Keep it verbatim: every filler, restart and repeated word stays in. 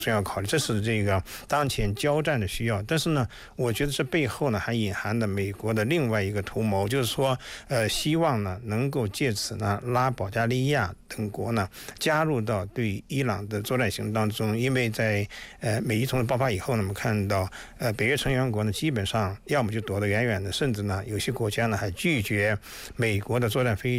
要考虑，这是这个当前交战的需要。但是呢，我觉得这背后呢还隐含着美国的另外一个图谋，就是说，呃，希望呢能够借此呢拉保加利亚等国呢加入到对伊朗的作战行动当中。因为在呃美伊冲突爆发以后呢，我们看到呃北约成员国呢基本上要么就躲得远远的，甚至呢有些国家呢还拒绝美国的作战飞